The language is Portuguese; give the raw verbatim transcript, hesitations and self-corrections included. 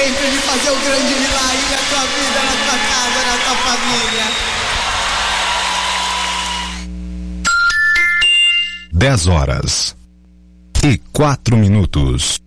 sempre de fazer o grande milagre na tua vida, na tua casa, na tua família. Dez horas e quatro minutos.